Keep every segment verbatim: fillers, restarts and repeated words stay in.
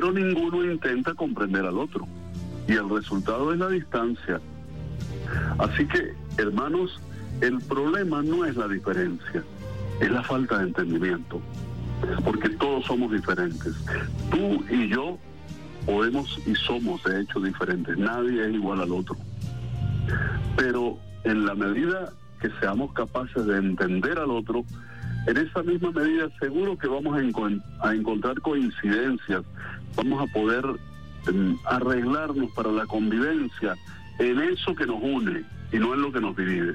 pero ninguno intenta comprender al otro. Y el resultado es la distancia. Así que, hermanos, el problema no es la diferencia, es la falta de entendimiento. Porque todos somos diferentes. Tú y yo podemos y somos, de hecho, diferentes. Nadie es igual al otro. Pero en la medida que seamos capaces de entender al otro, en esa misma medida seguro que vamos a, enco- a encontrar coincidencias, vamos a poder eh, arreglarnos para la convivencia en eso que nos une y no en lo que nos divide.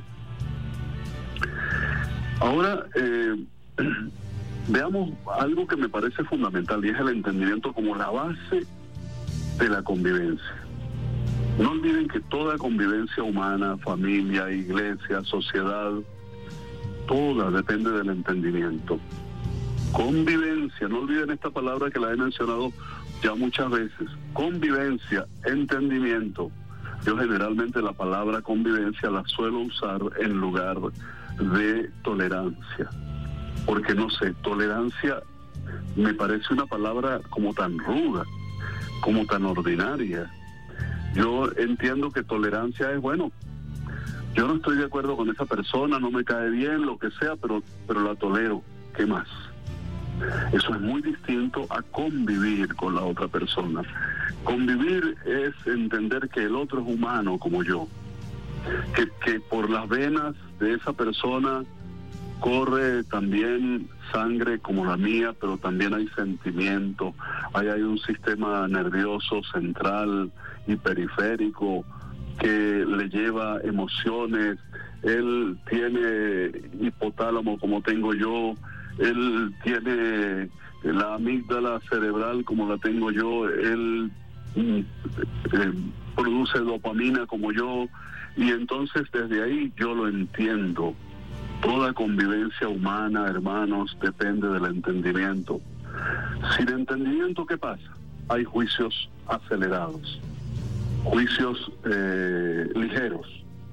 Ahora, eh, veamos algo que me parece fundamental, y es el entendimiento como la base de la convivencia. No olviden que toda convivencia humana, familia, iglesia, sociedad, toda depende del entendimiento. Convivencia, no olviden esta palabra que la he mencionado ya muchas veces. Convivencia, entendimiento. Yo generalmente la palabra convivencia la suelo usar en lugar de tolerancia. Porque no sé, tolerancia me parece una palabra como tan ruda, como tan ordinaria. Yo entiendo que tolerancia es, bueno, yo no estoy de acuerdo con esa persona, no me cae bien, lo que sea, pero, pero la tolero. ¿Qué más? Eso es muy distinto a convivir con la otra persona. Convivir es entender que el otro es humano como yo, que, que por las venas de esa persona corre también sangre como la mía, pero también hay sentimiento, ahí hay un sistema nervioso central y periférico que le lleva emociones. Él tiene hipotálamo como tengo yo, él tiene la amígdala cerebral como la tengo yo, él mm, eh, produce dopamina como yo, y entonces desde ahí yo lo entiendo. Toda convivencia humana, hermanos, depende del entendimiento. Sin entendimiento, ¿qué pasa? Hay juicios acelerados, juicios eh, ligeros.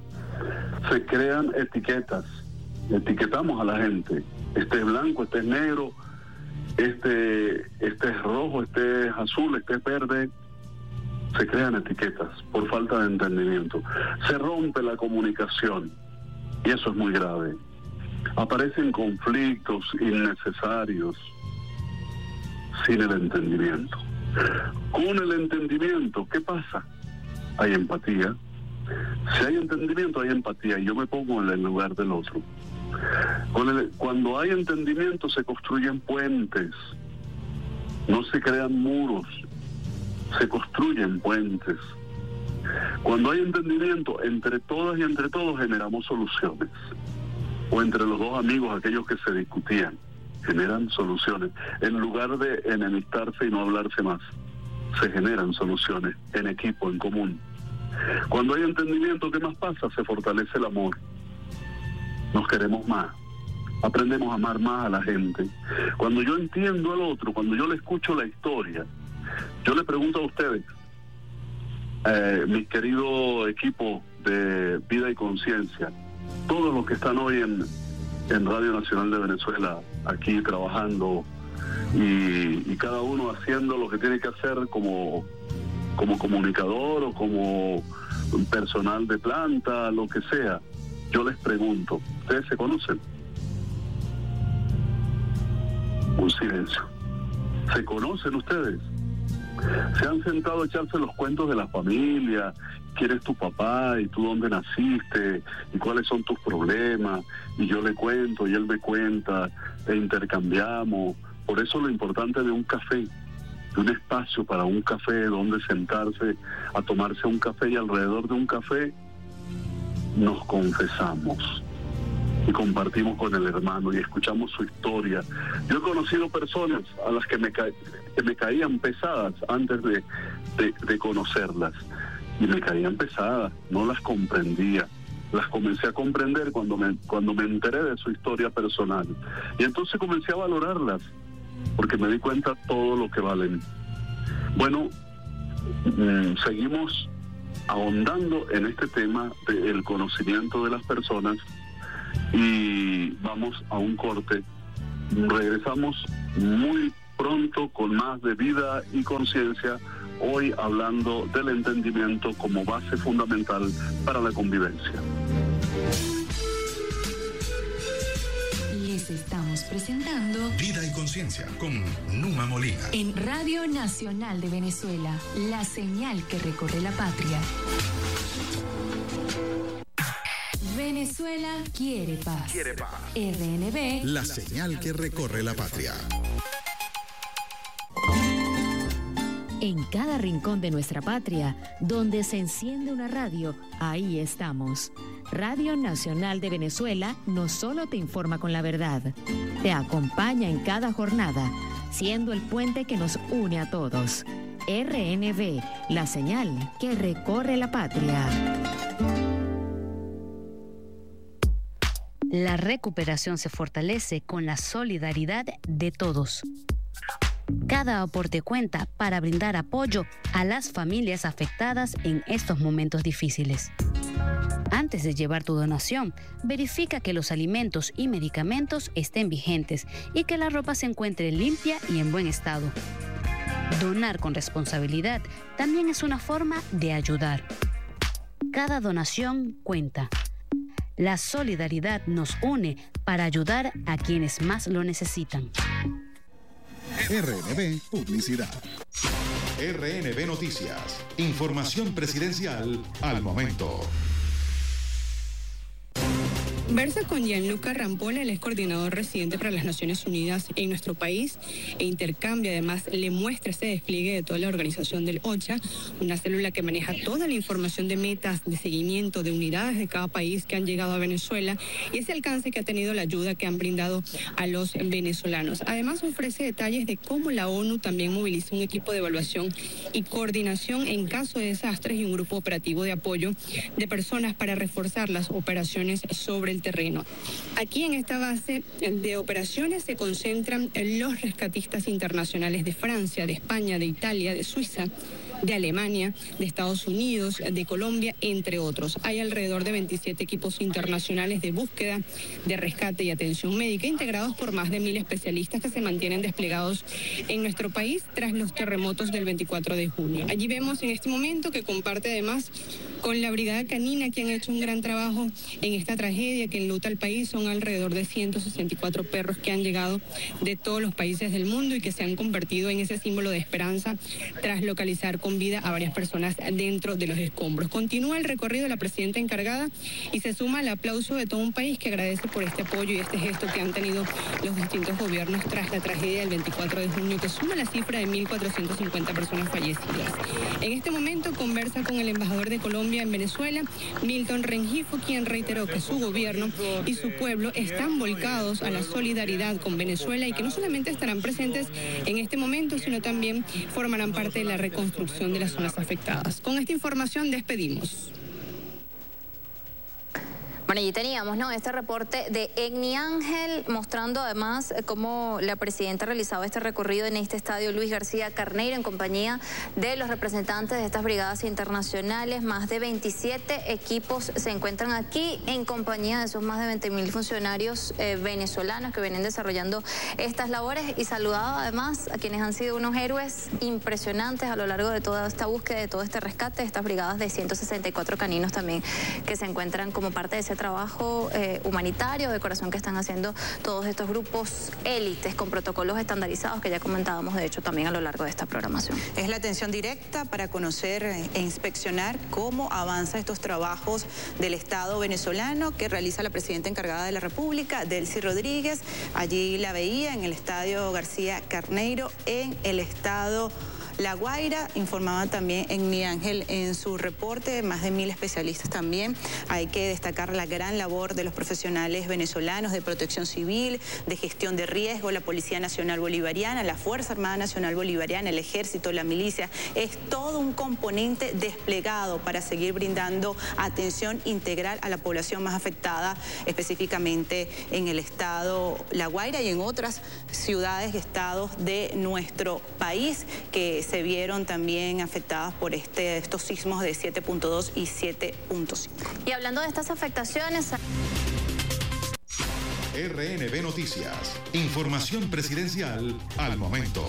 Se crean etiquetas, etiquetamos a la gente. Este es blanco, este es negro, este, este es rojo, este es azul, este es verde. Se crean etiquetas por falta de entendimiento. Se rompe la comunicación y eso es muy grave. Aparecen conflictos innecesarios sin el entendimiento. Con el entendimiento, ¿qué pasa? Hay empatía. Si hay entendimiento, hay empatía, y yo me pongo en el lugar del otro. Con el, cuando hay entendimiento, se construyen puentes, no se crean muros, se construyen puentes. Cuando hay entendimiento, entre todas y entre todos generamos soluciones. O entre los dos amigos, aquellos que se discutían, generan soluciones. En lugar de enemistarse y no hablarse más, se generan soluciones en equipo, en común. Cuando hay entendimiento, ¿qué más pasa? Se fortalece el amor. Nos queremos más. Aprendemos a amar más a la gente. Cuando yo entiendo al otro, cuando yo le escucho la historia, yo le pregunto a ustedes, eh, mi querido equipo de Vida y Conciencia, todos los que están hoy en, en Radio Nacional de Venezuela, aquí trabajando y, y cada uno haciendo lo que tiene que hacer como, como comunicador o como personal de planta, lo que sea, yo les pregunto, ¿ustedes se conocen? Un silencio. ¿Se conocen ustedes? ¿Se han sentado a echarse los cuentos de la familia? ¿Quién es tu papá? ¿Y tú dónde naciste? ¿Y cuáles son tus problemas? Y yo le cuento y él me cuenta e intercambiamos. Por eso lo importante de un café, de un espacio para un café, donde sentarse a tomarse un café, y alrededor de un café nos confesamos y compartimos con el hermano y escuchamos su historia. Yo he conocido personas a las que me, ca- que me caían pesadas antes de, de, de conocerlas. Y me caían pesadas, no las comprendía. Las comencé a comprender cuando me, cuando me enteré de su historia personal. Y entonces comencé a valorarlas, porque me di cuenta todo lo que valen. Bueno, mmm, seguimos ahondando en este tema del conocimiento de las personas y vamos a un corte. Regresamos muy pronto con más de vida y conciencia, hoy hablando del entendimiento como base fundamental para la convivencia. Les estamos presentando Vida y Conciencia con Numa Molina en Radio Nacional de Venezuela, la señal que recorre la patria. Venezuela quiere paz. Quiere paz. R N B, la señal que recorre la patria. En cada rincón de nuestra patria, donde se enciende una radio, ahí estamos. Radio Nacional de Venezuela no solo te informa con la verdad, te acompaña en cada jornada, siendo el puente que nos une a todos. R N B, la señal que recorre la patria. La recuperación se fortalece con la solidaridad de todos. Cada aporte cuenta para brindar apoyo a las familias afectadas en estos momentos difíciles. Antes de llevar tu donación, verifica que los alimentos y medicamentos estén vigentes y que la ropa se encuentre limpia y en buen estado. Donar con responsabilidad también es una forma de ayudar. Cada donación cuenta. La solidaridad nos une para ayudar a quienes más lo necesitan. R N B Publicidad. R N B Noticias. Información presidencial al momento. Conversa con Gianluca Rampolla, el ex coordinador residente para las Naciones Unidas en nuestro país, e intercambia, además le muestra ese despliegue de toda la organización del OCHA, una célula que maneja toda la información de metas, de seguimiento, de unidades de cada país que han llegado a Venezuela y ese alcance que ha tenido la ayuda que han brindado a los venezolanos. Además ofrece detalles de cómo la ONU también moviliza un equipo de evaluación y coordinación en caso de desastres y un grupo operativo de apoyo de personas para reforzar las operaciones sobre el terreno. Aquí en esta base de operaciones se concentran los rescatistas internacionales de Francia, de España, de Italia, de Suiza, de Alemania, de Estados Unidos, de Colombia, entre otros. Hay alrededor de veintisiete equipos internacionales de búsqueda, de rescate y atención médica, integrados por más de mil especialistas que se mantienen desplegados en nuestro país tras los terremotos del veinticuatro de junio. Allí vemos en este momento que comparte además con la Brigada Canina, que han hecho un gran trabajo en esta tragedia que enluta al país. Son alrededor de ciento sesenta y cuatro perros que han llegado de todos los países del mundo y que se han convertido en ese símbolo de esperanza tras localizar con vida a varias personas dentro de los escombros. Continúa el recorrido de la presidenta encargada y se suma al aplauso de todo un país que agradece por este apoyo y este gesto que han tenido los distintos gobiernos tras la tragedia del veinticuatro de junio, que suma la cifra de mil cuatrocientas cincuenta personas fallecidas. En este momento conversa con el embajador de Colombia en Venezuela, Milton Rengifo, quien reiteró que su gobierno y su pueblo están volcados a la solidaridad con Venezuela y que no solamente estarán presentes en este momento, sino también formarán parte de la reconstrucción de las zonas afectadas. Con esta información despedimos. Bueno, allí teníamos, ¿no?, este reporte de Egni Ángel, mostrando además cómo la presidenta realizaba este recorrido en este estadio Luis García Carneiro en compañía de los representantes de estas brigadas internacionales. Más de veintisiete equipos se encuentran aquí en compañía de esos más de veinte mil funcionarios eh, venezolanos que vienen desarrollando estas labores, y saludaba además a quienes han sido unos héroes impresionantes a lo largo de toda esta búsqueda, de todo este rescate, estas brigadas de ciento sesenta y cuatro caninos también que se encuentran como parte de ese trabajo eh, humanitario de corazón que están haciendo todos estos grupos élites con protocolos estandarizados que ya comentábamos de hecho también a lo largo de esta programación. Es la atención directa para conocer e inspeccionar cómo avanza estos trabajos del Estado venezolano que realiza la presidenta encargada de la República, Delcy Rodríguez. Allí la veía en el estadio García Carneiro en el estado La Guaira. Informaba también Egni Ángel en su reporte, más de mil especialistas también. Hay que destacar la gran labor de los profesionales venezolanos de protección civil, de gestión de riesgo, la Policía Nacional Bolivariana, la Fuerza Armada Nacional Bolivariana, el Ejército, la milicia. Es todo un componente desplegado para seguir brindando atención integral a la población más afectada, específicamente en el estado La Guaira y en otras ciudades y estados de nuestro país que se vieron también afectadas por este, estos sismos de siete punto dos y siete punto cinco. Y hablando de estas afectaciones... R N B Noticias. Información presidencial al momento.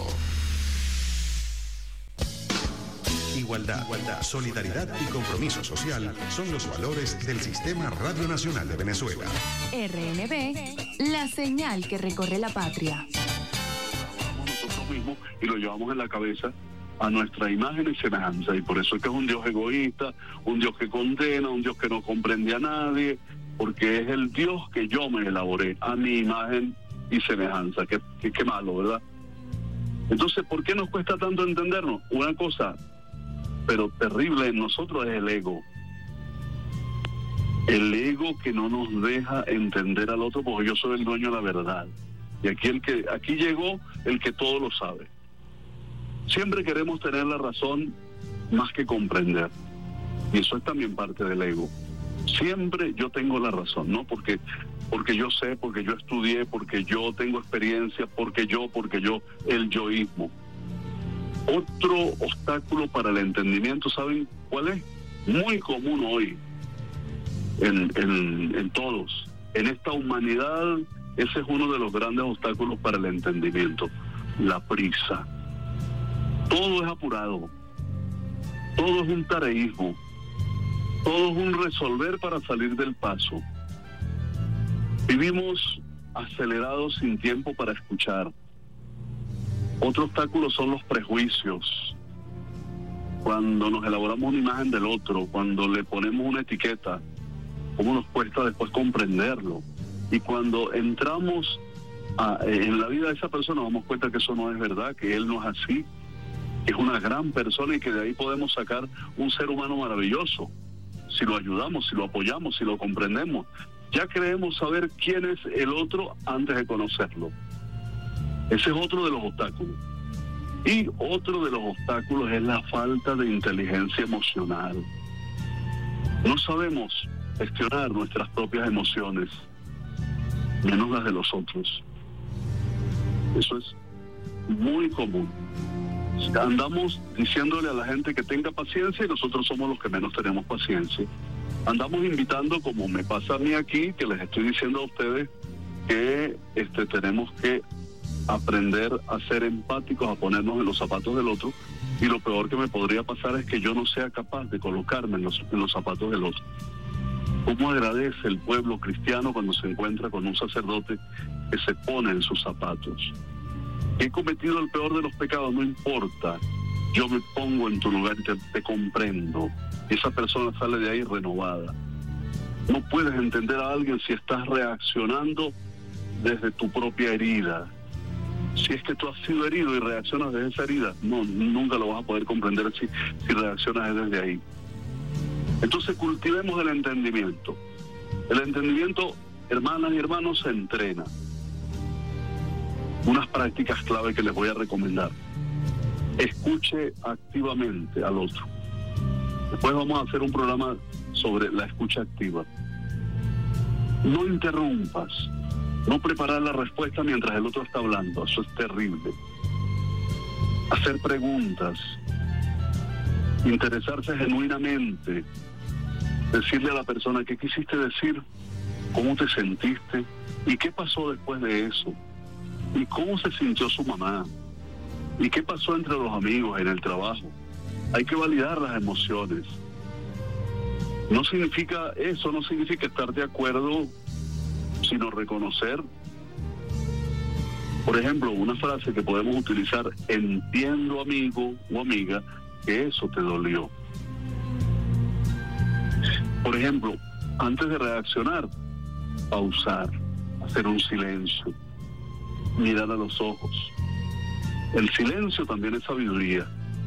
Igualdad, igualdad, solidaridad y compromiso social son los valores del Sistema Radio Nacional de Venezuela. R N B, la señal que recorre la patria. Nosotros mismos y lo llevamos en la cabeza a nuestra imagen y semejanza, y por eso es que es un Dios egoísta, un Dios que condena, un Dios que no comprende a nadie, porque es el Dios que yo me elaboré a mi imagen y semejanza. Qué, qué, qué malo, ¿verdad? Entonces, ¿por qué nos cuesta tanto entendernos? Una cosa, pero terrible en nosotros, es el ego. El ego que no nos deja entender al otro, porque yo soy el dueño de la verdad. Y aquí el que aquí llegó el que todo lo sabe. Siempre queremos tener la razón más que comprender. Y eso es también parte del ego. Siempre yo tengo la razón, ¿no? Porque, porque yo sé, porque yo estudié, porque yo tengo experiencia, porque yo, porque yo, el yoísmo. Otro obstáculo para el entendimiento, ¿saben cuál es? Muy común hoy en, en, en todos. En esta humanidad, ese es uno de los grandes obstáculos para el entendimiento, la prisa. Todo es apurado, todo es un tareísmo, todo es un resolver para salir del paso. Vivimos acelerados sin tiempo para escuchar. Otro obstáculo son los prejuicios. Cuando nos elaboramos una imagen del otro, cuando le ponemos una etiqueta, cómo nos cuesta después comprenderlo. Y cuando entramos a, en la vida de esa persona, nos damos cuenta que eso no es verdad, que él no es así, que es una gran persona y que de ahí podemos sacar un ser humano maravilloso. Si lo ayudamos, si lo apoyamos, si lo comprendemos. Ya creemos saber quién es el otro antes de conocerlo. Ese es otro de los obstáculos. Y otro de los obstáculos es la falta de inteligencia emocional. No sabemos gestionar nuestras propias emociones, menos las de los otros. Eso es muy común. Andamos diciéndole a la gente que tenga paciencia y nosotros somos los que menos tenemos paciencia. Andamos invitando, como me pasa a mí aquí, que les estoy diciendo a ustedes que este, tenemos que aprender a ser empáticos, a ponernos en los zapatos del otro, y lo peor que me podría pasar es que yo no sea capaz de colocarme en los, en los zapatos del otro. ¿Cómo agradece el pueblo cristiano cuando se encuentra con un sacerdote que se pone en sus zapatos? He cometido el peor de los pecados, no importa, yo me pongo en tu lugar y te, te comprendo. Esa persona sale de ahí renovada. No puedes entender a alguien si estás reaccionando desde tu propia herida. Si es que tú has sido herido y reaccionas desde esa herida, no, nunca lo vas a poder comprender si, si reaccionas desde ahí. Entonces cultivemos el entendimiento. El entendimiento, hermanas y hermanos, se entrena. Unas prácticas clave que les voy a recomendar. Escuche activamente al otro. Después vamos a hacer un programa sobre la escucha activa. No interrumpas. No preparar la respuesta mientras el otro está hablando. Eso es terrible. Hacer preguntas. Interesarse genuinamente. Decirle a la persona qué quisiste decir, cómo te sentiste y qué pasó después de eso. ¿Y cómo se sintió su mamá? ¿Y qué pasó entre los amigos, en el trabajo? Hay que validar las emociones. No significa, eso no significa estar de acuerdo, sino reconocer. Por ejemplo, una frase que podemos utilizar: entiendo, amigo o amiga, que eso te dolió. Por ejemplo, antes de reaccionar, pausar, hacer un silencio, mirar a los ojos. El silencio también es sabiduría.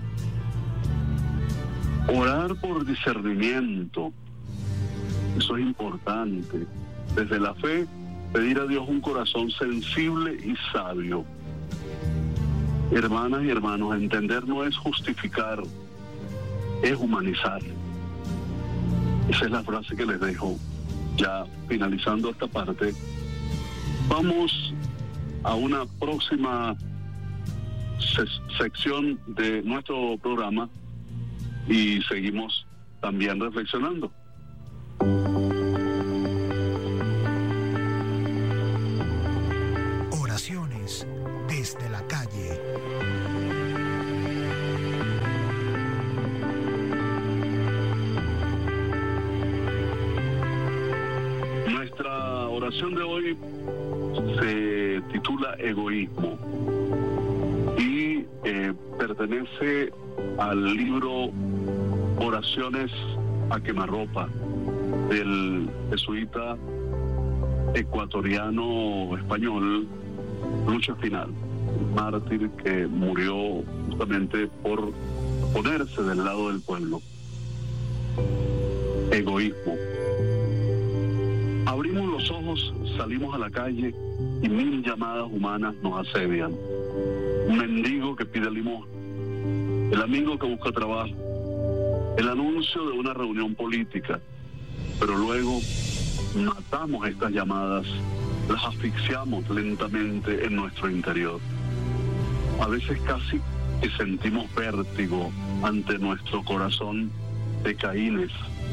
Orar por discernimiento, eso es importante. Desde la fe, pedir a Dios un corazón sensible y sabio. Hermanas y hermanos, entender no es justificar, es humanizar. Esa es la frase que les dejo. Ya finalizando esta parte, vamos a una próxima se- sección de nuestro programa y seguimos también reflexionando. desde la calle. Nuestra oración de hoy se titula Egoísmo y eh, pertenece al libro Oraciones a quemarropa del jesuita ecuatoriano español Lucho Espinal, mártir que murió justamente por ponerse del lado del pueblo. Egoísmo. Abrimos los ojos, salimos a la calle y mil llamadas humanas nos asedian. Un mendigo que pide limosna, el amigo que busca trabajo, el anuncio de una reunión política, pero luego matamos estas llamadas, las asfixiamos lentamente en nuestro interior. A veces casi que sentimos vértigo ante nuestro corazón de Caínes,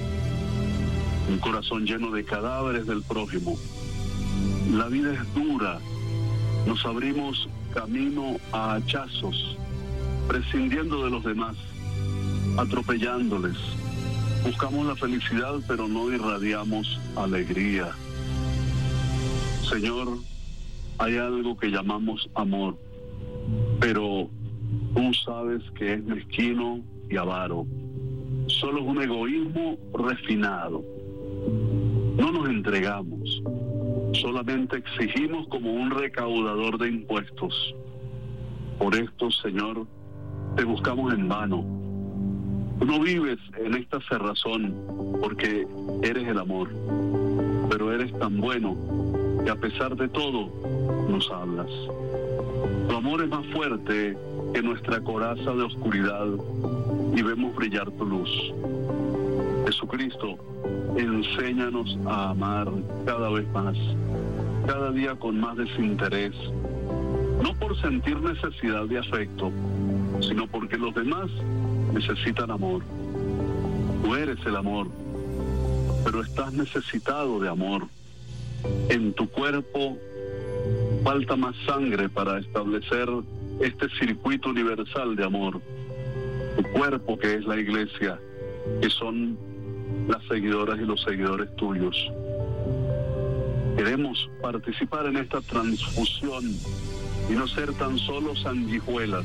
un corazón lleno de cadáveres del prójimo. La vida es dura, nos abrimos camino a hachazos, prescindiendo de los demás, atropellándoles. Buscamos la felicidad, pero no irradiamos alegría. Señor, hay algo que llamamos amor, pero tú sabes que es mezquino y avaro. Solo es un egoísmo refinado. No nos entregamos, solamente exigimos como un recaudador de impuestos. Por esto, Señor, te buscamos en vano. Tú no vives en esta cerrazón porque eres el amor, pero eres tan bueno que a pesar de todo nos hablas. Tu amor es más fuerte que nuestra coraza de oscuridad y vemos brillar tu luz. Jesucristo, enséñanos a amar cada vez más, cada día con más desinterés, no por sentir necesidad de afecto, sino porque los demás necesitan amor. Tú eres el amor, pero estás necesitado de amor. En tu cuerpo falta más sangre para establecer este circuito universal de amor. Tu cuerpo, que es la iglesia, que son las seguidoras y los seguidores tuyos. Queremos participar en esta transfusión y no ser tan solo sanguijuelas.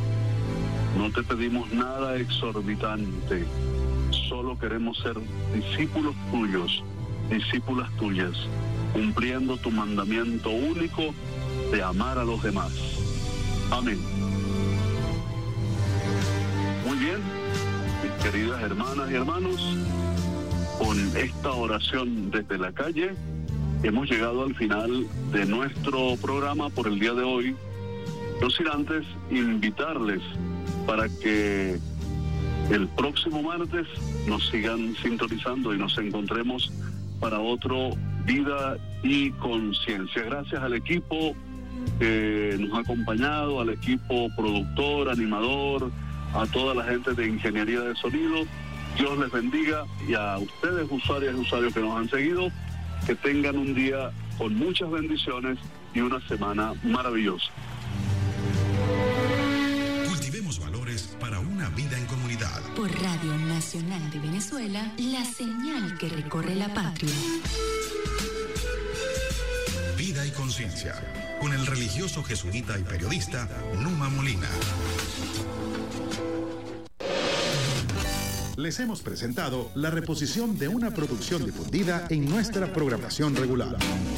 No te pedimos nada exorbitante, solo queremos ser discípulos tuyos, discípulas tuyas, cumpliendo tu mandamiento único de amar a los demás. Amén. Muy bien, mis queridas hermanas y hermanos, con esta oración desde la calle, hemos llegado al final de nuestro programa por el día de hoy. No sin antes invitarles para que el próximo martes nos sigan sintonizando y nos encontremos para otro Vida y Conciencia. Gracias al equipo que nos ha acompañado, al equipo productor, animador, a toda la gente de Ingeniería de Sonido. Dios les bendiga, y a ustedes, usuarias y usuarios que nos han seguido, que tengan un día con muchas bendiciones y una semana maravillosa. Cultivemos valores para una vida en comunidad. Por Radio Nacional de Venezuela, la señal que recorre la patria. Vida y Conciencia, con el religioso jesuita y periodista Numa Molina. Les hemos presentado la reposición de una producción difundida en nuestra programación regular.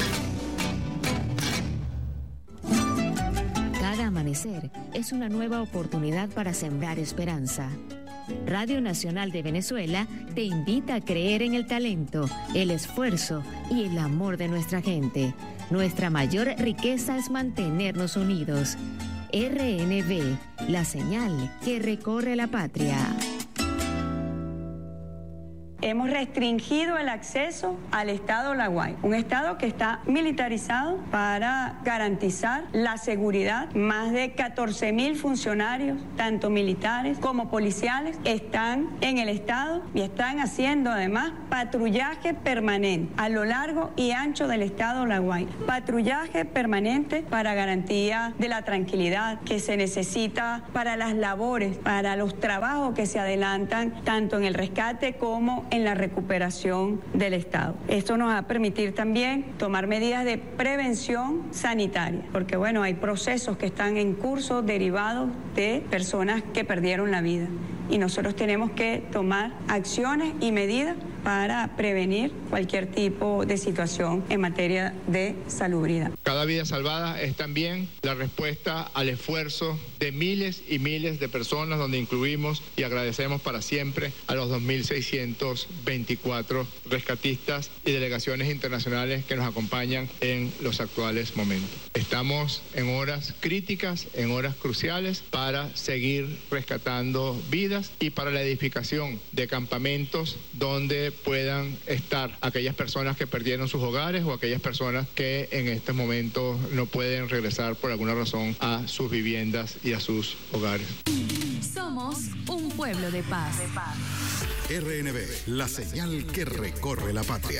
Cada amanecer es una nueva oportunidad para sembrar esperanza. Radio Nacional de Venezuela te invita a creer en el talento, el esfuerzo y el amor de nuestra gente. Nuestra mayor riqueza es mantenernos unidos. R N V, la señal que recorre la patria. hemos restringido el acceso al estado La Guaira, un estado que está militarizado para garantizar la seguridad. Más de catorce mil funcionarios, tanto militares como policiales, están en el estado y están haciendo además patrullaje permanente a lo largo y ancho del estado La Guaira. Patrullaje permanente para garantía de la tranquilidad que se necesita para las labores, para los trabajos que se adelantan tanto en el rescate como en la recuperación del estado. Esto nos va a permitir también tomar medidas de prevención sanitaria, porque bueno, hay procesos que están en curso derivados de personas que perdieron la vida y nosotros tenemos que tomar acciones y medidas para prevenir cualquier tipo de situación en materia de salubridad. Cada vida salvada es también la respuesta al esfuerzo de miles y miles de personas, donde incluimos y agradecemos para siempre a los dos mil seiscientos veinticuatro rescatistas y delegaciones internacionales que nos acompañan en los actuales momentos. Estamos en horas críticas, en horas cruciales para seguir rescatando vidas y para la edificación de campamentos donde puedan estar aquellas personas que perdieron sus hogares o aquellas personas que en este momento no pueden regresar por alguna razón a sus viviendas y a sus hogares. Somos un pueblo de paz. R N B, la señal que recorre la patria.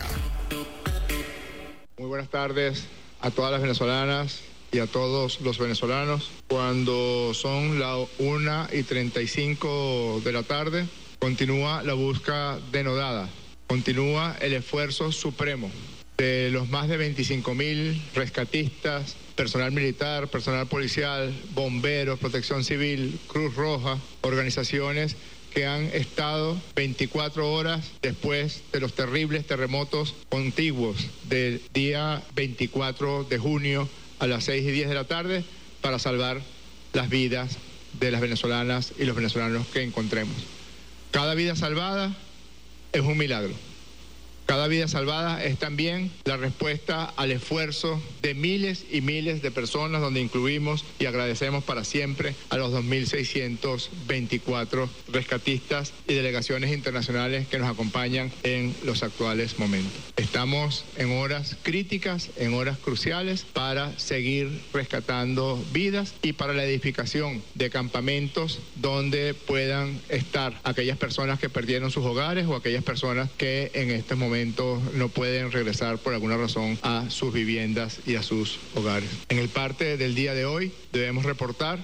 Muy buenas tardes a todas las venezolanas y a todos los venezolanos. Cuando son las una y treinta y cinco de la tarde, continúa la búsqueda denodada. Continúa el esfuerzo supremo de los más de veinticinco mil rescatistas, personal militar, personal policial, bomberos, protección civil, Cruz Roja, organizaciones que han estado veinticuatro horas después de los terribles terremotos contiguos del día veinticuatro de junio a las seis y diez de la tarde para salvar las vidas de las venezolanas y los venezolanos que encontremos. Cada vida salvada es un milagro. Cada vida salvada es también la respuesta al esfuerzo de miles y miles de personas, donde incluimos y agradecemos para siempre a los dos mil seiscientos veinticuatro rescatistas y delegaciones internacionales que nos acompañan en los actuales momentos. Estamos en horas críticas, en horas cruciales para seguir rescatando vidas y para la edificación de campamentos donde puedan estar aquellas personas que perdieron sus hogares o aquellas personas que en este momento no pueden regresar por alguna razón a sus viviendas y a sus hogares. En el parte del día de hoy debemos reportar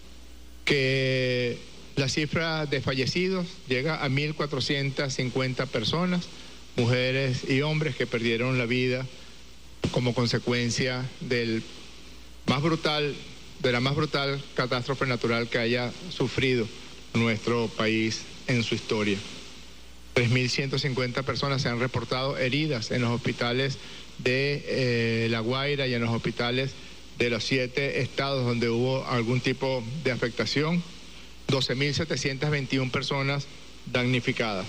que la cifra de fallecidos llega a mil cuatrocientas cincuenta personas, mujeres y hombres que perdieron la vida como consecuencia del más brutal, de la más brutal catástrofe natural que haya sufrido nuestro país en su historia. tres mil ciento cincuenta personas se han reportado heridas en los hospitales de eh, La Guaira y en los hospitales de los siete estados donde hubo algún tipo de afectación. doce mil setecientas veintiuna personas damnificadas.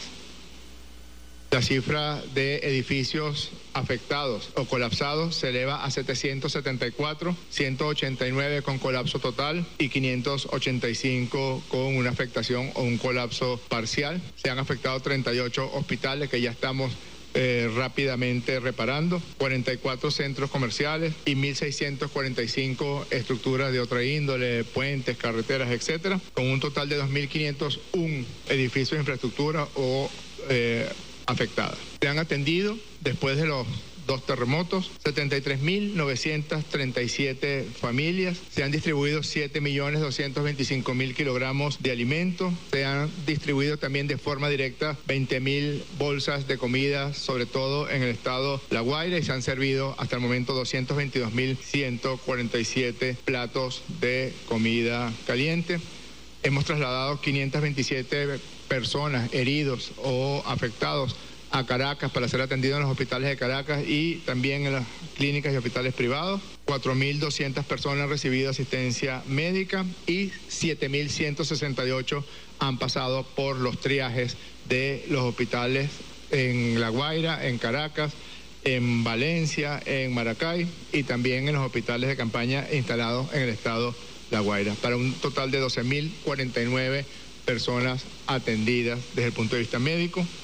La cifra de edificios afectados o colapsados se eleva a setecientos setenta y cuatro, ciento ochenta y nueve con colapso total y quinientos ochenta y cinco con una afectación o un colapso parcial. Se han afectado treinta y ocho hospitales que ya estamos eh, rápidamente reparando, cuarenta y cuatro centros comerciales y mil seiscientos cuarenta y cinco estructuras de otra índole, puentes, carreteras, etcétera, con un total de dos mil quinientos uno edificios de infraestructura o eh, afectadas. Se han atendido, después de los dos terremotos, setenta y tres mil novecientas treinta y siete familias. Se han distribuido siete millones doscientos veinticinco mil kilogramos de alimentos. Se han distribuido también de forma directa veinte mil bolsas de comida, sobre todo en el estado La Guaira, y se han servido hasta el momento doscientos veintidós mil ciento cuarenta y siete platos de comida caliente. Hemos trasladado quinientas veintisiete personas heridos o afectados a Caracas para ser atendidos en los hospitales de Caracas y también en las clínicas y hospitales privados. cuatro mil doscientas personas han recibido asistencia médica y siete mil ciento sesenta y ocho han pasado por los triajes de los hospitales en La Guaira, en Caracas, en Valencia, en Maracay y también en los hospitales de campaña instalados en el estado La Guaira, para un total de doce mil cuarenta y nueve personas atendidas desde el punto de vista médico.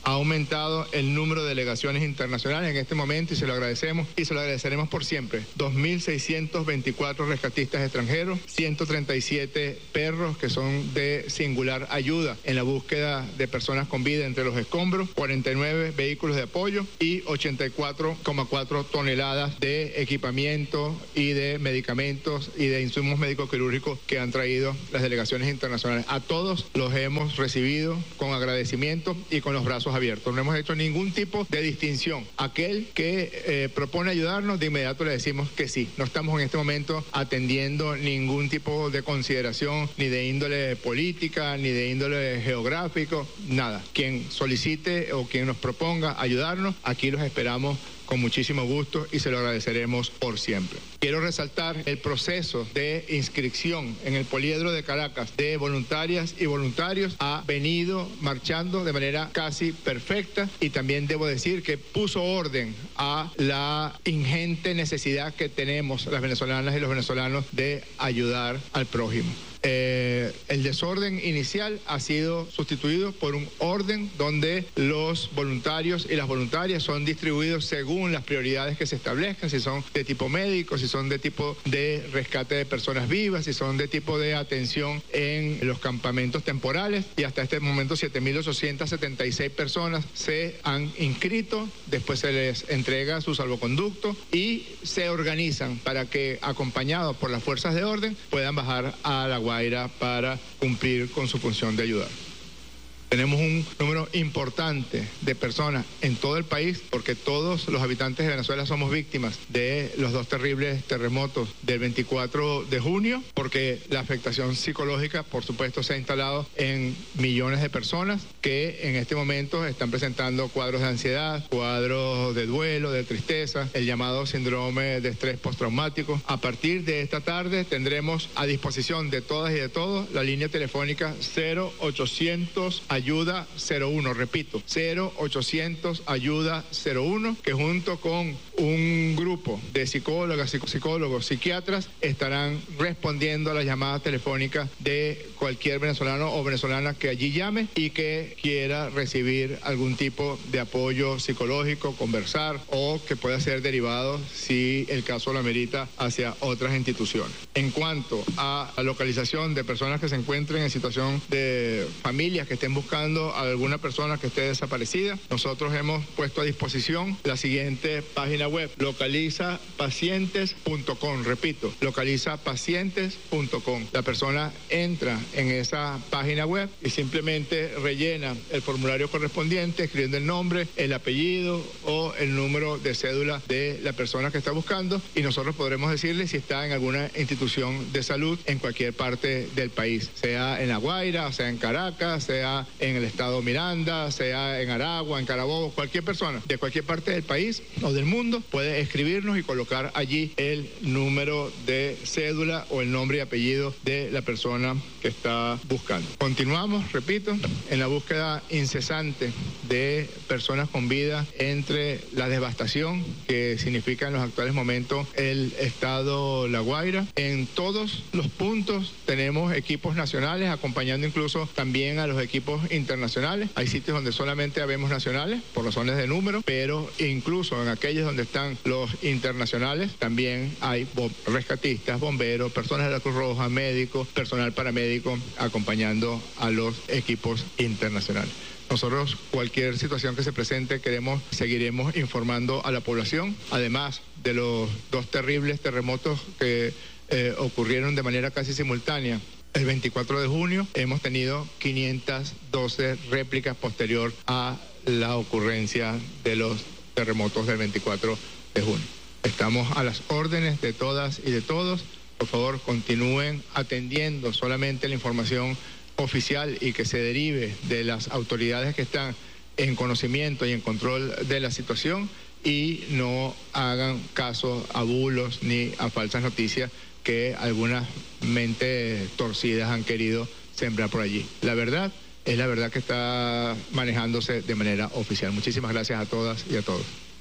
ha aumentado el número de delegaciones internacionales en este momento y se lo agradecemos y se lo agradeceremos por siempre. dos mil seiscientos veinticuatro rescatistas extranjeros, ciento treinta y siete perros que son de singular ayuda en la búsqueda de personas con vida entre los escombros, cuarenta y nueve vehículos de apoyo y ochenta y cuatro coma cuatro toneladas de equipamiento y de medicamentos y de insumos médico-quirúrgicos que han traído las delegaciones internacionales. A todos los hemos recibido con agradecimiento y con los brazos abiertos. No hemos hecho ningún tipo de distinción. Aquel que eh, propone ayudarnos, de inmediato le decimos que sí. No estamos en este momento atendiendo ningún tipo de consideración, ni de índole política, ni de índole geográfico, nada. Quien solicite o quien nos proponga ayudarnos, aquí los esperamos con muchísimo gusto y se lo agradeceremos por siempre. Quiero resaltar el proceso de inscripción en el Poliedro de Caracas de voluntarias y voluntarios ha venido marchando de manera casi perfecta y también debo decir que puso orden a la ingente necesidad que tenemos las venezolanas y los venezolanos de ayudar al prójimo. Eh, el desorden inicial ha sido sustituido por un orden donde los voluntarios y las voluntarias son distribuidos según las prioridades que se establezcan, si son de tipo médico, si son de tipo de rescate de personas vivas, si son de tipo de atención en los campamentos temporales, y hasta este momento siete mil ochocientas setenta y seis personas se han inscrito, después se les entrega su salvoconducto y se organizan para que, acompañados por las fuerzas de orden, puedan bajar a La Guaira para cumplir con su función de ayudar. Tenemos un número importante de personas en todo el país porque todos los habitantes de Venezuela somos víctimas de los dos terribles terremotos del veinticuatro de junio, porque la afectación psicológica, por supuesto, se ha instalado en millones de personas que en este momento están presentando cuadros de ansiedad, cuadros de duelo, de tristeza, el llamado síndrome de estrés postraumático. A partir de esta tarde tendremos a disposición de todas y de todos la línea telefónica cero ochocientos ayuda cero uno, repito, cero ochocientos ayuda cero uno, que junto con un grupo de psicólogas, psicólogos, psiquiatras estarán respondiendo a las llamadas telefónicas de cualquier venezolano o venezolana que allí llame y que quiera recibir algún tipo de apoyo psicológico, conversar o que pueda ser derivado, si el caso lo amerita, hacia otras instituciones. En cuanto a la localización de personas que se encuentren en situación de familias que estén buscando buscando a alguna persona que esté desaparecida, nosotros hemos puesto a disposición la siguiente página web, localiza pacientes punto com, repito, localiza pacientes punto com. La persona entra en esa página web y simplemente rellena el formulario correspondiente, escribiendo el nombre, el apellido o el número de cédula de la persona que está buscando, y nosotros podremos decirle si está en alguna institución de salud en cualquier parte del país, sea en La Guaira, sea en Caracas, sea en el estado Miranda, sea en Aragua, en Carabobo. Cualquier persona de cualquier parte del país o del mundo puede escribirnos y colocar allí el número de cédula o el nombre y apellido de la persona que está buscando. Continuamos, repito, en la búsqueda incesante de personas con vida entre la devastación que significa en los actuales momentos el estado La Guaira. En todos los puntos tenemos equipos nacionales acompañando incluso también a los equipos internacionales. Hay sitios donde solamente habemos nacionales por razones de número, pero incluso en aquellos donde están los internacionales también hay rescatistas, bomberos, personas de la Cruz Roja, médicos, personal paramédico acompañando a los equipos internacionales. Nosotros, cualquier situación que se presente, queremos, seguiremos informando a la población, además de los dos terribles terremotos que eh, ocurrieron de manera casi simultánea. El veinticuatro de junio hemos tenido quinientas doce réplicas posterior a la ocurrencia de los terremotos del veinticuatro de junio. Estamos a las órdenes de todas y de todos. Por favor, continúen atendiendo solamente la información oficial y que se derive de las autoridades que están en conocimiento y en control de la situación, y no hagan caso a bulos ni a falsas noticias que algunas mentes torcidas han querido sembrar por allí. La verdad es la verdad que está manejándose de manera oficial. Muchísimas gracias a todas y a todos.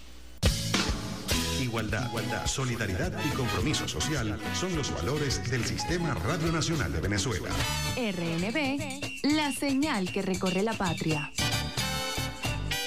Igualdad, igualdad, solidaridad y compromiso social son los valores del Sistema Radio Nacional de Venezuela. R N B, la señal que recorre la patria.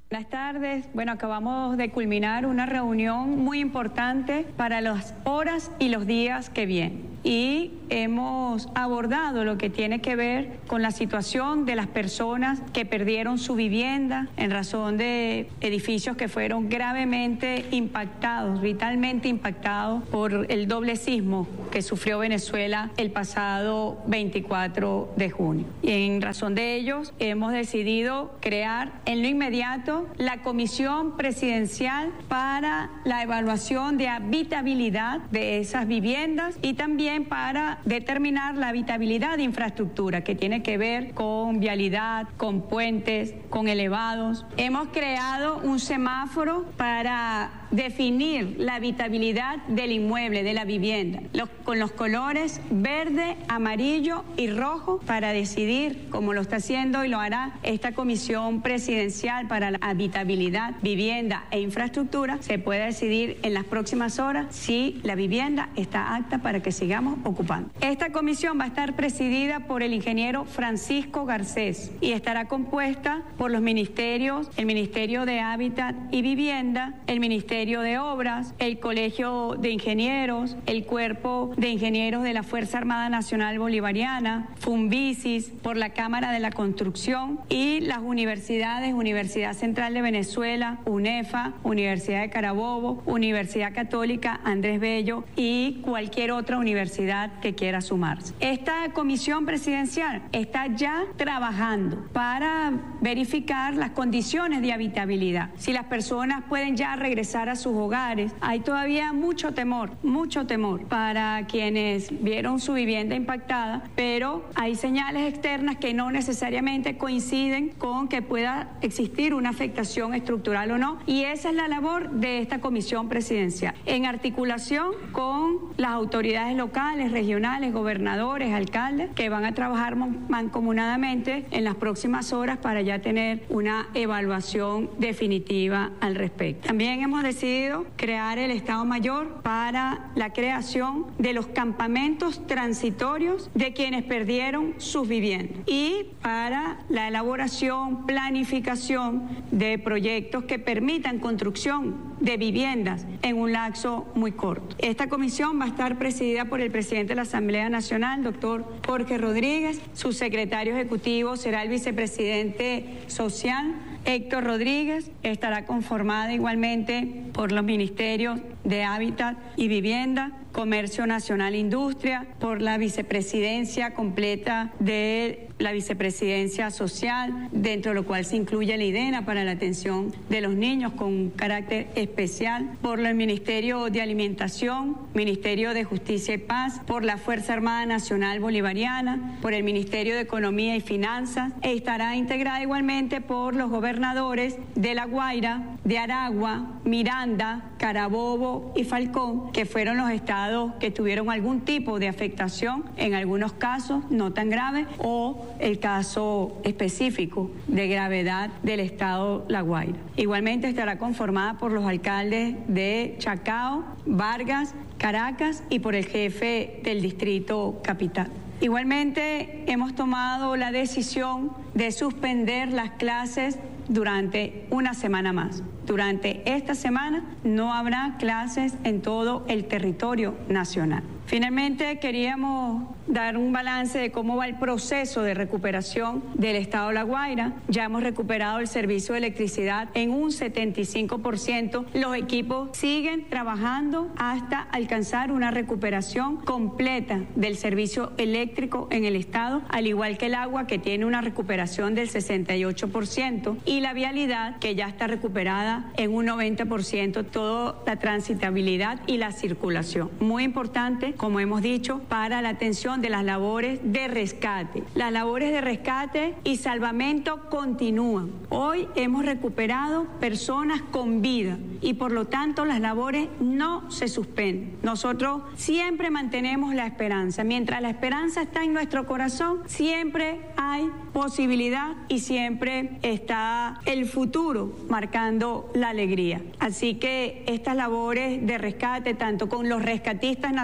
Buenas tardes. Bueno, acabamos de culminar una reunión muy importante para las horas y los días que vienen. Y hemos abordado lo que tiene que ver con la situación de las personas que perdieron su vivienda en razón de edificios que fueron gravemente impactados, vitalmente impactados por el doble sismo que sufrió Venezuela el pasado veinticuatro de junio. Y en razón de ellos hemos decidido crear en lo inmediato la Comisión Presidencial para la evaluación de habitabilidad de esas viviendas y también para determinar la habitabilidad de infraestructura que tiene que ver con vialidad, con puentes, con elevados. Hemos creado un semáforo para definir la habitabilidad del inmueble, de la vivienda, los, con los colores verde, amarillo y rojo para decidir, como lo está haciendo y lo hará esta Comisión Presidencial para la Habitabilidad, Vivienda e Infraestructura, se puede decidir en las próximas horas si la vivienda está apta para que sigamos ocupando. Esta comisión va a estar presidida por el ingeniero Francisco Garcés y estará compuesta por los ministerios, el Ministerio de Hábitat y Vivienda, el Ministerio de Obras, el Colegio de Ingenieros, el Cuerpo de Ingenieros de la Fuerza Armada Nacional Bolivariana, Funvisis, por la Cámara de la Construcción y las universidades, Universidad Central de Venezuela, UNEFA, Universidad de Carabobo, Universidad Católica Andrés Bello y cualquier otra universidad que quiera sumarse. Esta comisión presidencial está ya trabajando para verificar las condiciones de habitabilidad, si las personas pueden ya regresar a sus hogares. Hay todavía mucho temor, mucho temor para quienes vieron su vivienda impactada, pero hay señales externas que no necesariamente coinciden con que pueda existir una afectación estructural o no, y esa es la labor de esta comisión presidencial, en articulación con las autoridades locales, regionales, gobernadores, alcaldes, que van a trabajar mancomunadamente en las próximas horas para ya tener una evaluación definitiva al respecto. También hemos decidido crear el Estado Mayor para la creación de los campamentos transitorios de quienes perdieron sus viviendas y para la elaboración, planificación de proyectos que permitan construcción de viviendas en un lapso muy corto. Esta comisión va a estar presidida por el presidente de la Asamblea Nacional, doctor Jorge Rodríguez. Su secretario ejecutivo será el vicepresidente social, Héctor Rodríguez. Estará conformada igualmente por los ministerios de Hábitat y Vivienda, Comercio Nacional e Industria, por la vicepresidencia completa de la vicepresidencia social, dentro de lo cual se incluye la IDENA para la atención de los niños con carácter especial, por el Ministerio de Alimentación, Ministerio de Justicia y Paz, por la Fuerza Armada Nacional Bolivariana, por el Ministerio de Economía y Finanzas, e estará integrada igualmente por los gobernadores de La Guaira, de Aragua, Miranda, Carabobo y Falcón, que fueron los estados que tuvieron algún tipo de afectación, en algunos casos no tan grave, o el caso específico de gravedad del estado La Guaira. Igualmente estará conformada por los alcaldes de Chacao, Vargas, Caracas y por el jefe del distrito capital. Igualmente hemos tomado la decisión de suspender las clases durante una semana más. Durante esta semana no habrá clases en todo el territorio nacional. Finalmente, queríamos dar un balance de cómo va el proceso de recuperación del estado La Guaira. Ya hemos recuperado el servicio de electricidad en un setenta y cinco por ciento. Los equipos siguen trabajando hasta alcanzar una recuperación completa del servicio eléctrico en el estado, al igual que el agua, que tiene una recuperación del sesenta y ocho por ciento, y la vialidad, que ya está recuperada en un noventa por ciento, toda la transitabilidad y la circulación. Muy importante, como hemos dicho, para la atención de las labores de rescate. Las labores de rescate y salvamento continúan. Hoy hemos recuperado personas con vida y por lo tanto las labores no se suspenden. Nosotros siempre mantenemos la esperanza. Mientras la esperanza está en nuestro corazón, siempre hay posibilidad y siempre está el futuro marcando la alegría. Así que estas labores de rescate, tanto con los rescatistas nacionales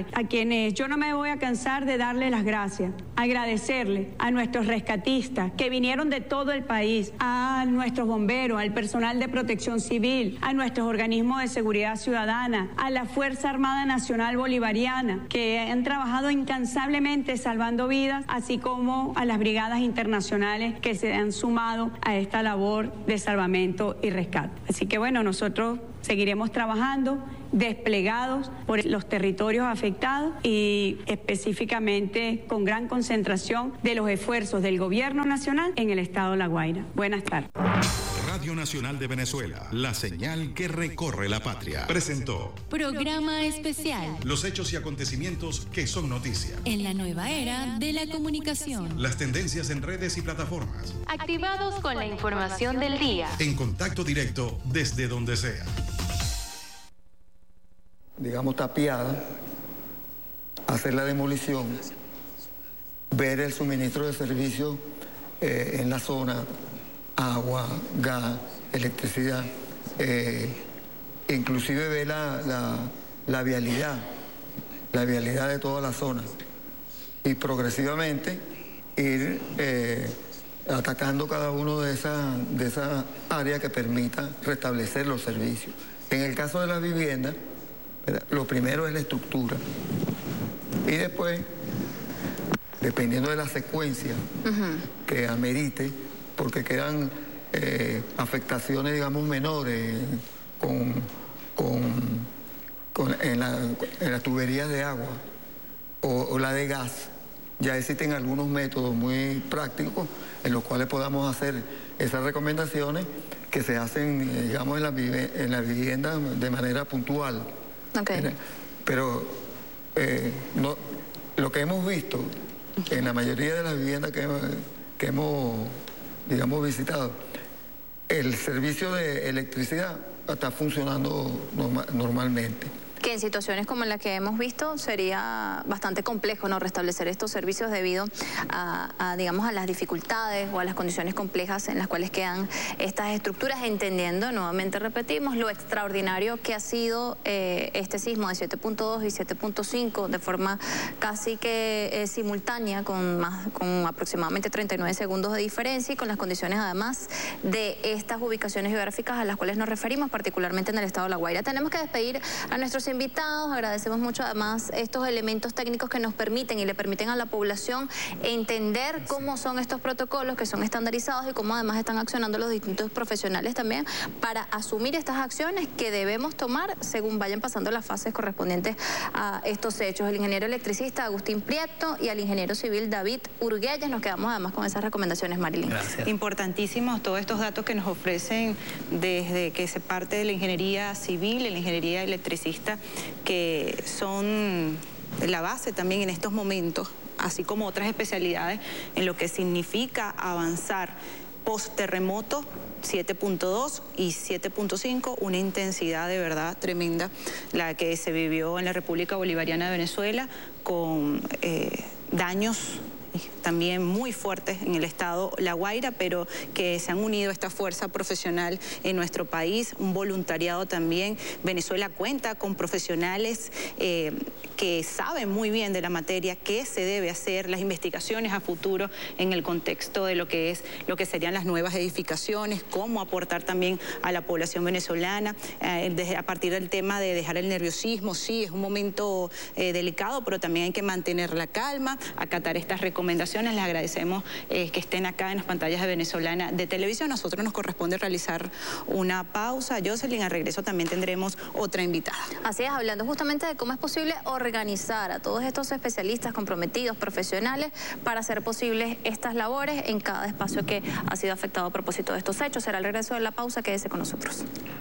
expresarle, a quienes yo no me voy a cansar de darle las gracias, agradecerle a nuestros rescatistas que vinieron de todo el país, a nuestros bomberos, al personal de protección civil, a nuestros organismos de seguridad ciudadana, a la Fuerza Armada Nacional Bolivariana, que han trabajado incansablemente salvando vidas, así como a las brigadas internacionales que se han sumado a esta labor de salvamento y rescate. Así que bueno, nosotros seguiremos trabajando desplegados por los territorios afectados y específicamente con gran concentración de los esfuerzos del Gobierno Nacional en el estado de La Guaira. Buenas tardes. Radio Nacional de Venezuela, la señal que recorre la patria. Presentó Programa Especial. Los hechos y acontecimientos que son noticia. En la nueva era de la comunicación. Las tendencias en redes y plataformas. Activados con la información del día. En contacto directo desde donde sea. Digamos, tapiada, hacer la demolición, ver el suministro de servicios eh, en la zona, agua, gas, electricidad, eh, inclusive ver la, la, la vialidad, la vialidad de toda la zona y progresivamente ir eh, atacando cada uno de esas de esas áreas que permitan restablecer los servicios. En el caso de las viviendas, lo primero es la estructura y después, dependiendo de la secuencia uh-huh. que amerite, porque quedan eh, afectaciones, digamos, menores con, con, con, en, la, en las tuberías de agua o, o la de gas. Ya existen algunos métodos muy prácticos en los cuales podamos hacer esas recomendaciones que se hacen, digamos, en la, en la vivienda de manera puntual. Okay. Pero eh, no, lo que hemos visto en la mayoría de las viviendas que, que hemos, digamos, visitado, el servicio de electricidad está funcionando norma, normalmente. Que en situaciones como la que hemos visto sería bastante complejo no restablecer estos servicios debido a, a, digamos, a las dificultades o a las condiciones complejas en las cuales quedan estas estructuras, entendiendo, nuevamente repetimos, lo extraordinario que ha sido eh, este sismo de siete punto dos y siete punto cinco de forma casi que eh, simultánea, con, más, con aproximadamente treinta y nueve segundos de diferencia y con las condiciones además de estas ubicaciones geográficas a las cuales nos referimos, particularmente en el estado de La Guaira. Tenemos que despedir a nuestros invitados, agradecemos mucho además estos elementos técnicos que nos permiten y le permiten a la población entender cómo son estos protocolos que son estandarizados y cómo además están accionando los distintos profesionales también para asumir estas acciones que debemos tomar según vayan pasando las fases correspondientes a estos hechos. El ingeniero electricista Agustín Prieto y al ingeniero civil David Urguelles. Nos quedamos además con esas recomendaciones, Marilyn. Gracias. Importantísimos todos estos datos que nos ofrecen desde que se parte de la ingeniería civil, la ingeniería electricista, que son la base también en estos momentos, así como otras especialidades, en lo que significa avanzar post-terremoto siete punto dos y siete punto cinco, una intensidad de verdad tremenda, la que se vivió en la República Bolivariana de Venezuela, con eh, daños también muy fuertes en el estado La Guaira, pero que se han unido a esta fuerza profesional en nuestro país, un voluntariado también. Venezuela cuenta con profesionales eh, que saben muy bien de la materia, qué se debe hacer, las investigaciones a futuro en el contexto de lo que es lo que serían las nuevas edificaciones, cómo aportar también a la población venezolana, eh, desde, a partir del tema de dejar el nerviosismo. Sí, es un momento eh, delicado, pero también hay que mantener la calma, acatar estas recomendaciones. Les agradecemos eh, que estén acá en las pantallas de Venezolana de Televisión. A nosotros nos corresponde realizar una pausa. Jocelyn, al regreso también tendremos otra invitada. Así es, hablando justamente de cómo es posible organizar a todos estos especialistas comprometidos, profesionales, para hacer posibles estas labores en cada espacio que ha sido afectado a propósito de estos hechos. Será el regreso de la pausa. Quédese con nosotros.